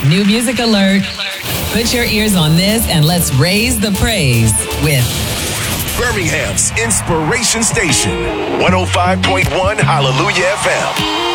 New music alert. Put your ears on this and let's raise the praise with Birmingham's Inspiration Station, 105.1 Hallelujah FM.